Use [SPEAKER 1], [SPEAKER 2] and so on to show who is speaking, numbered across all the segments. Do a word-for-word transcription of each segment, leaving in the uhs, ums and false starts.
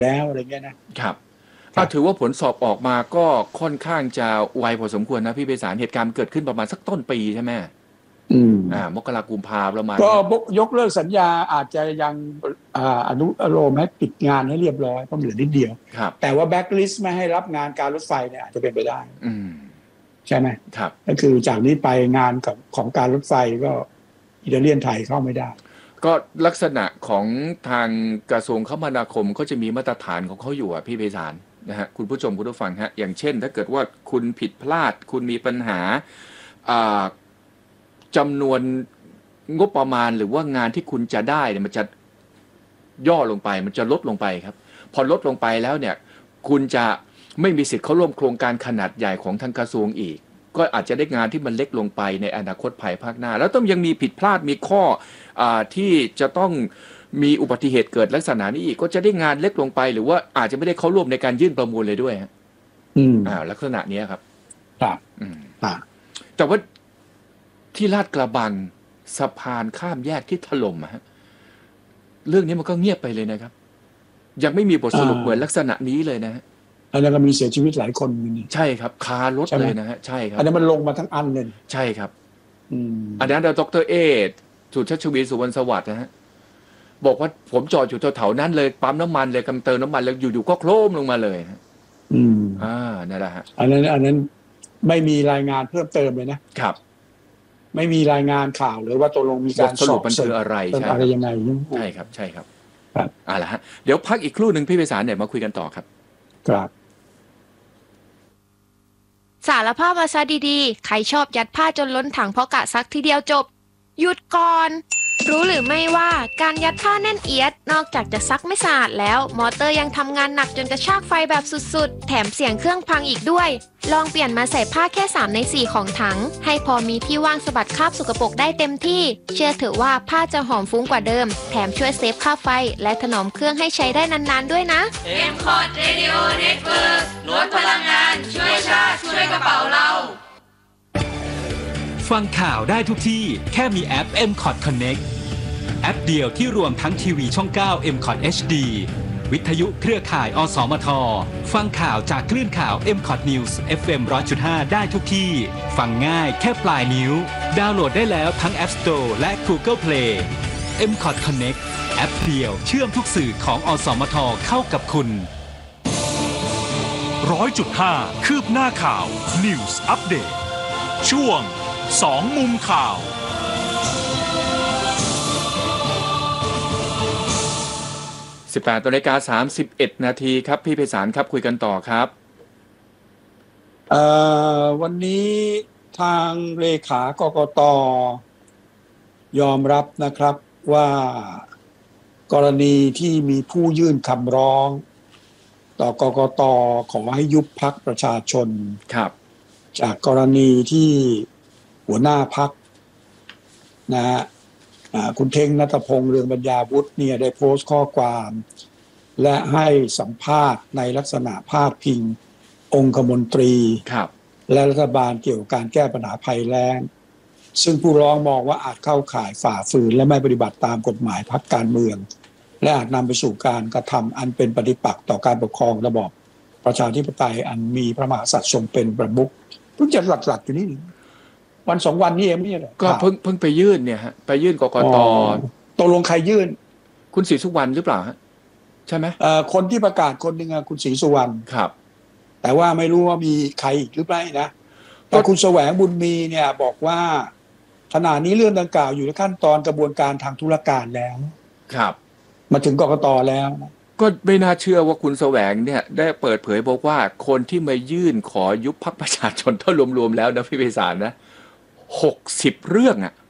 [SPEAKER 1] แล้วอะไรเงี้ยนะครับ
[SPEAKER 2] ถ้าถือว่าผลสอบออกมาก็ค่อนข้างจะไวพอสมควรนะพี่ไพศาลเหตุการณ์เกิดขึ้นประมาณสักต้นปีใช่ไหม
[SPEAKER 1] อืม
[SPEAKER 2] อ่ามกรากุมภาประมาณ
[SPEAKER 1] ก็
[SPEAKER 2] นี้
[SPEAKER 1] ยกเลิกสัญญาอาจจะยังอ่าอนุโลมให้ปิดงานให้เรียบร้อยเพราะเหลือนิดเดียวแต่ว่าแบ็คลิสต์ไม่ให้รับงานการรถไฟเนี่ยอาจจะเป็นไปได้
[SPEAKER 2] อืม
[SPEAKER 1] ใช่ไหม
[SPEAKER 2] ครับ
[SPEAKER 1] ก็คือจากนี้ไปงานกับของการรถไฟก็อิตาเลียนไทยเข้าไม่ได้
[SPEAKER 2] ก็ลักษณะของทางกระทรวงคมนาคมเขาจะมีมาตรฐานของเขาอยู่อ่ะพี่ไพศาลนะฮะคุณผู้ชมคุณผู้ฟังฮะอย่างเช่นถ้าเกิดว่าคุณผิดพลาดคุณมีปัญหาอ่าจำนวนงบประมาณหรือว่างานที่คุณจะได้เนี่ยมันจะย่อลงไปมันจะลดลงไปครับพอลดลงไปแล้วเนี่ยคุณจะไม่มีสิทธิ์เข้าร่วมโครงการขนาดใหญ่ของทางกระทรวงอีกก็อาจจะได้งานที่มันเล็กลงไปในอนาคตภายภาคหน้าแล้วต้องยังมีผิดพลาดมีข้ออาที่จะต้องมีอุบัติเหตุเกิดลักษณะนี้อีกก็จะได้งานเล็กลงไปหรือว่าอาจจะไม่ได้เข้าร่วมในการยื่นประมูลเลยด้วยฮะ
[SPEAKER 1] อืม
[SPEAKER 2] อ่าลักษณะนี้ครับ
[SPEAKER 1] ครับ
[SPEAKER 2] อืม
[SPEAKER 1] อ่า
[SPEAKER 2] แต่ว่าที่ลาดกระบังสะพานข้ามแยกที่ถล่มฮะเรื่องนี้มันก็เงียบไปเลยนะครับยังไม่มีบทสรุปเหมือนลักษณะนี้เลยนะฮะ
[SPEAKER 1] อันนั้นก็มีเสียชีวิตหลายคนนี่
[SPEAKER 2] ใช่ครับคารถเลยนะฮะใช่ครับ
[SPEAKER 1] อันนั้นมันลงมาทั้งอันเลย
[SPEAKER 2] ใช่ครับ
[SPEAKER 1] อืม
[SPEAKER 2] อันนั้นเราดรเอสุชัชวีสุวรรณสวัสดิ์นะฮะบอกว่าผมจอดอยู่แถวๆนั้นเลยปั๊มน้ำมันเลยกำเติมน้ำมันแล้วอยู่ๆก็โครมลงมาเลย
[SPEAKER 1] อืม
[SPEAKER 2] อ่านั่นแหละฮะ
[SPEAKER 1] อันนั้นอันนั้นไม่มีรายงานเพิ่มเติมเลยนะครับไม่มีรายงานข่าวหรือว่าตกลงมีการ
[SPEAKER 2] สรุปมันคืออะไร
[SPEAKER 1] ใช่อะไรยังไง
[SPEAKER 2] ใช่ครับใช่ครับ
[SPEAKER 1] ครับ
[SPEAKER 2] อ่าละฮะเดี๋ยวพักอีกครู่หนึ่งพี่ไพศาลเนี่ยมาคุยกันต่อครับ
[SPEAKER 1] ครับ
[SPEAKER 3] สารภาพมาซะดีๆใครชอบยัดผ้าจนล้นถังเพราะกะซักทีเดียวจบหยุดก่อนรู้หรือไม่ว่าการยัดผ้าแน่นเอียดนอกจากจะซักไม่สะอาดแล้วมอเตอร์ยังทำงานหนักจนกระชากไฟแบบสุดๆแถมเสียงเครื่องพังอีกด้วยลองเปลี่ยนมาใส่ผ้าแค่สามในสี่ของถังให้พอมีที่ว่างสะบัดคราบสกปรกได้เต็มที่เชื่อเถอะว่าผ้าจะหอมฟุ้งกว่าเดิมแถมช่วยเซฟค่าไฟและถนอมเครื่องให้ใช้ได้นานๆด้วยนะ
[SPEAKER 4] เอ็ม คอร์ด Radio Network ลดพลังงานช่วยชาติช่วยกระเป๋าเรา
[SPEAKER 5] ฟังข่าวได้ทุกที่แค่มีแอป เอ็ม คอร์ด Connect แอปเดียวที่รวมทั้งทีวีช่อง เก้า เอ็ม คอร์ด เอช ดี วิทยุเครือข่ายอสมทฟังข่าวจากคลื่นข่าว เอ็ม คอร์ด News เอฟ เอ็ม หนึ่งร้อยจุดห้า ได้ทุกที่ฟังง่ายแค่ปลายนิ้วดาวน์โหลดได้แล้วทั้ง App Store และ Google Play เอ็ม คอร์ด Connect แอปเดียวเชื่อมทุกสื่อของอสมทเข้ากับคุณ
[SPEAKER 6] หนึ่งร้อยจุดห้า คืบหน้าข่าว News Update ช่วงสองมุมข่าว
[SPEAKER 2] สิบแปดนาฬิกาสามสิบเอ็ดนาทีครับพี่ไพศาลครับคุยกันต่อครับ
[SPEAKER 1] เอ่อวันนี้ทางเลขากกต.ยอมรับนะครับว่ากรณีที่มีผู้ยื่นคำร้องต่อกกต.ขอให้ยุบพรรคประชาชน
[SPEAKER 2] ครับ
[SPEAKER 1] จากกรณีที่หัวหน้าพรรคนะฮะคุณเท่งณัฐพงษ์เรืองบรรยาวุฒิเนี่ยได้โพสต์ข้อความและให้สัมภาษณ์ในลักษณะพาดพิงองคมนตรีและรัฐบาลเกี่ยวกับการแก้ปัญหาภัยแล้งซึ่งผู้ร้องมองว่าอาจเข้าข่ายฝ่าฝืนและไม่ปฏิบัติตามกฎหมายพรรคการเมืองและอาจนำไปสู่การกระทำอันเป็นปฏิปักษ์ต่อการปกครองระบอบประชาธิปไตยอันมีพระมหากษัตริย์ทรงเป็นประมุขเพิ่งจะหลักๆอยู่นี่วันสองวันนี้เองไม่ใช่เหรอ
[SPEAKER 2] ก็เพิ่งเพิ่งไปยื่นเนี่ยฮะไปยื่นกกต.
[SPEAKER 1] ตกลงใครยื่น
[SPEAKER 2] คุณศรีสุวรรณหรือเปล่าฮะใช่ไหม
[SPEAKER 1] เอ่อคนที่ประกาศคนหนึ่งอะคุณศรีสุวรรณ
[SPEAKER 2] ครับ
[SPEAKER 1] แต่ว่าไม่รู้ว่ามีใครอีกหรือไม่นะแต่คุณแสวงบุญมีเนี่ยบอกว่าขณะนี้เรื่องดังกล่าวอยู่ในขั้นตอนกระบวนการทางธุรการแล้ว
[SPEAKER 2] ครับ
[SPEAKER 1] มาถึงกกต.แล้ว
[SPEAKER 2] ก็ไม่น่าเชื่อว่าคุณแสวงเนี่ยได้เปิดเผยบอกว่าคนที่มายื่นขอยุบพรรคประชาชนถ้ารวมๆแล้วนะพี่ไพศาลนะหกสิบเรื่องอ่ะ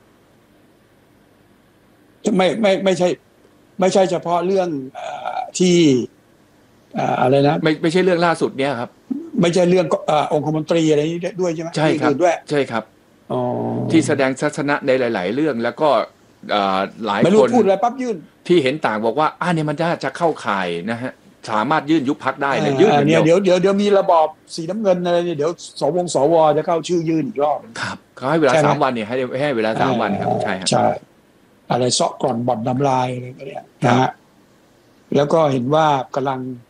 [SPEAKER 1] ไม่ไม่ไม่ใช่ไม่ใช่เฉพาะเรื่องที่อะไรนะ
[SPEAKER 2] ไม่ไม่ใช่เรื่องล่าสุดเนี่ยครับ
[SPEAKER 1] ไม่ใช่เรื่ององคมนตรีอะไรนี้ด้วยใช่ไหม
[SPEAKER 2] ใช่ครับ
[SPEAKER 1] ด้วย
[SPEAKER 2] ใช่ครับที่แสดงทัศนะในหลายๆเรื่องแล้วก็หลายคน
[SPEAKER 1] พูดอะไรปั๊บยื่น
[SPEAKER 2] ที่เห็นต่างบอกว่าอ่าเนี่ยมันน่าจะเข้าข่ายนะฮะสามารถยื่นยุบพรรคได้เลยยื่น
[SPEAKER 1] เนี่ยเดี๋ยวเดี๋ยวเดี๋ยวมีระบอบสีน้ำเงินอะไรเนี่ยเดี๋ยวสวงสวจะเข้าชื่อยื่นอีกรอบ
[SPEAKER 2] ครับเขาให้เวลาสามวันเนี่ยให้ให้เวลาสามวันครับใช่ครับ
[SPEAKER 1] ใช่อะไรเซาะก่อนบ่อนน้ำลายอะไรก็เนี่ยนะฮะแล้วก็เห็นว่ากำลัง